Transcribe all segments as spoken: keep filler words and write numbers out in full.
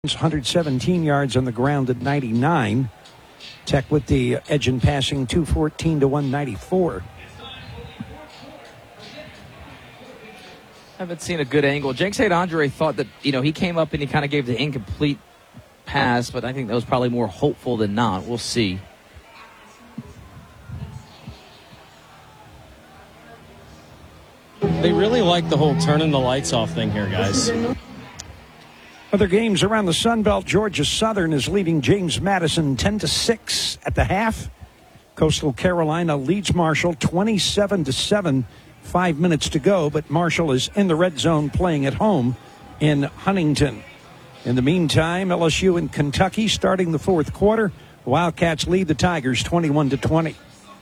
one hundred seventeen yards on the ground at ninety-nine. Tech with the edge in passing, two fourteen to one ninety-four. Haven't seen a good angle. Jake Saint Andre thought that, you know, he came up and he kind of gave the incomplete pass, but I think that was probably more hopeful than not. We'll see. They really like the whole turning the lights off thing here, guys. Other games around the Sun Belt, Georgia Southern is leading James Madison ten to six at the half. Coastal Carolina leads Marshall twenty-seven to seven. Five minutes to go, but Marshall is in the red zone playing at home in Huntington. In the meantime, L S U and Kentucky starting the fourth quarter. Wildcats lead the Tigers twenty-one to twenty.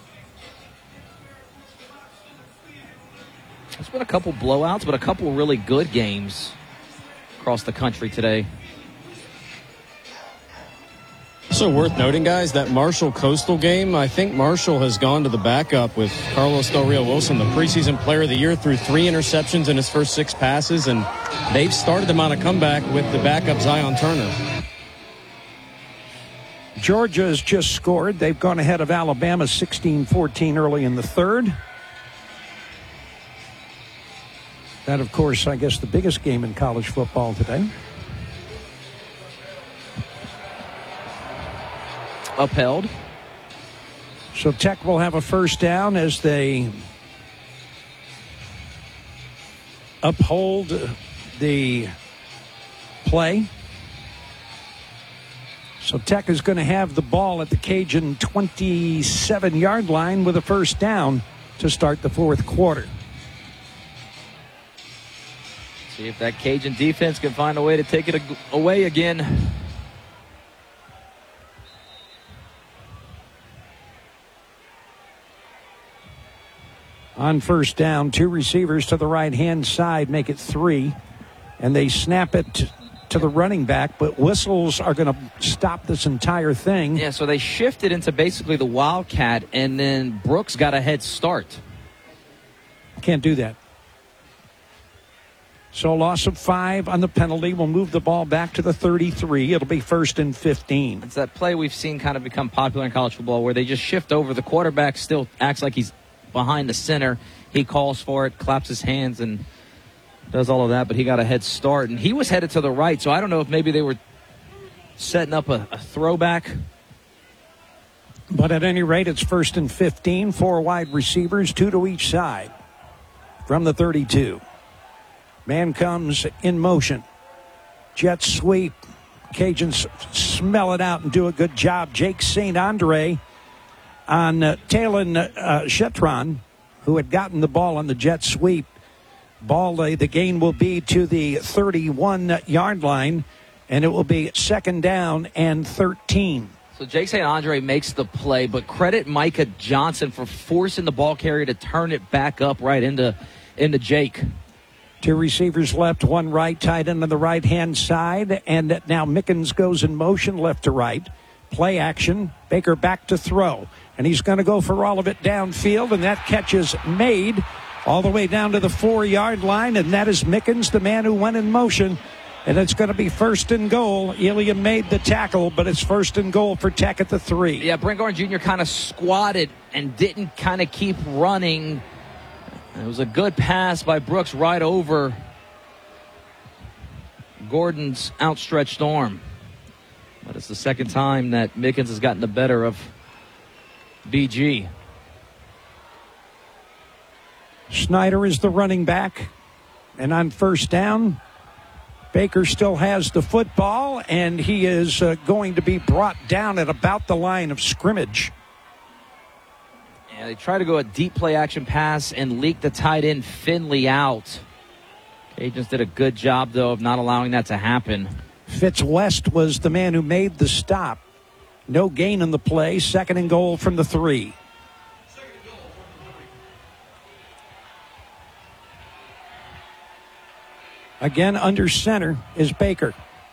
There's been a couple blowouts, but a couple really good games across the country today. Also worth noting, guys, that Marshall Coastal game, I think Marshall has gone to the backup with Carlos Del Rio Wilson, the preseason player of the year, threw three interceptions in his first six passes, and they've started them on a comeback with the backup Zion Turner. Georgia has just scored. They've gone ahead of Alabama sixteen fourteen early in the third. That, of course, I guess the biggest game in college football today. Upheld. So Tech will have a first down as they uphold the play. So Tech is going to have the ball at the Cajun twenty-seven-yard line with a first down to start the fourth quarter. See if that Cajun defense can find a way to take it away again. On first down, two receivers to the right-hand side make it three, and they snap it to the running back, but whistles are going to stop this entire thing. Yeah, so they shifted into basically the Wildcat, and then Brooks got a head start. Can't do that. So a loss of five on the penalty will move the ball back to the thirty-three. It'll be first and fifteen. It's that play we've seen kind of become popular in college football where they just shift over. The quarterback still acts like he's behind the center. He calls for it, claps his hands, and does all of that, but he got a head start. And he was headed to the right, so I don't know if maybe they were setting up a, a throwback. But at any rate, it's first and fifteen. Four wide receivers, two to each side from the thirty-two. Man comes in motion. Jet sweep. Cajuns smell it out and do a good job. Jake Saint Andre on uh, Talon uh, Shetron, who had gotten the ball on the jet sweep. Ball, uh, the gain will be to the thirty-one-yard line, and it will be second down and thirteen. So Jake Saint Andre makes the play, but credit Micah Johnson for forcing the ball carrier to turn it back up right into, into Jake. Two receivers left, one right, tight end on the right-hand side, and now Mickens goes in motion left to right. Play action, Baker back to throw, and he's going to go for all of it downfield, and that catch is made all the way down to the four-yard line, and that is Mickens, the man who went in motion, and it's going to be first and goal. Elia made the tackle, but it's first and goal for Tech at the three. Yeah, Brent Gordon Junior kind of squatted and didn't kind of keep running. It was a good pass by Brooks right over Gordon's outstretched arm. But it's the second time that Mickens has gotten the better of B G. Snyder is the running back. And on first down, Baker still has the football, and he is uh, going to be brought down at about the line of scrimmage. Yeah, they try to go a deep play action pass and leak the tight end Finley out. Cajuns did a good job, though, of not allowing that to happen. Fitz West was the man who made the stop. No gain in the play. Second and goal from the three. Again, under center is Baker.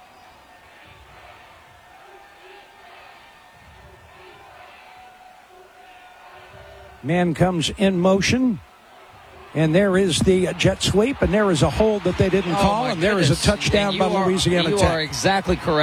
Man comes in motion. And there is the jet sweep, and there is a hold that they didn't oh call, and there goodness. is a touchdown and by are, Louisiana you Tech. You are exactly correct.